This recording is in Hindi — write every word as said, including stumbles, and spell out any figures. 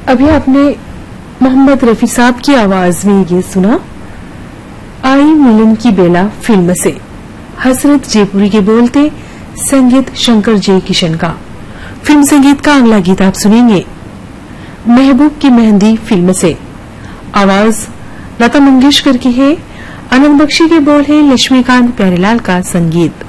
अभी आपने मोहम्मद रफी साहब की आवाज में ये सुना, आई मिलन की बेला फिल्म से। हसरत जयपुरी के बोलते, संगीत शंकर जय किशन का। फिल्म संगीत का अगला गीत आप सुनेंगे महबूब की मेहंदी फिल्म से। आवाज लता मंगेशकर की है, आनंद बख्शी के बोल है, लक्ष्मीकांत प्यारेलाल का संगीत।